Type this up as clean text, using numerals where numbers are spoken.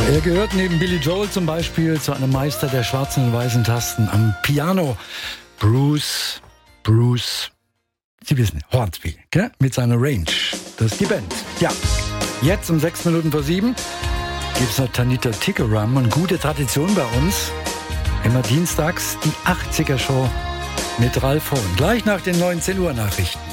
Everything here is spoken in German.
Er gehört neben Billy Joel zum Beispiel zu einem Meister der schwarzen und weißen Tasten am Piano. Bruce, Sie wissen, Hornsby, gell? Mit seiner Range. Das ist die Band. Ja, jetzt um 6 Minuten vor 7 gibt es noch Tanita Tikaram, eine gute Tradition bei uns. Immer dienstags die 80er Show mit Ralf Horn. Gleich nach den 19 Uhr Nachrichten.